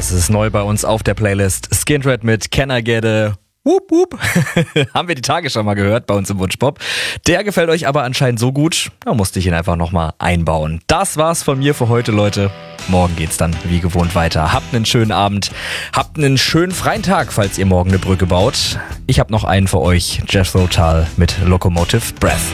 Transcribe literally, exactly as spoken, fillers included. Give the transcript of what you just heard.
Das ist neu bei uns auf der Playlist. Skindred mit Can I Get a Whoop Whoop. Haben wir die Tage schon mal gehört bei uns im Wunschpop. Der gefällt euch aber anscheinend so gut, da musste ich ihn einfach nochmal einbauen. Das war's von mir für heute, Leute. Morgen geht's dann wie gewohnt weiter. Habt einen schönen Abend, habt einen schönen freien Tag, falls ihr morgen eine Brücke baut. Ich habe noch einen für euch, Jethro Tull mit Locomotive Breath.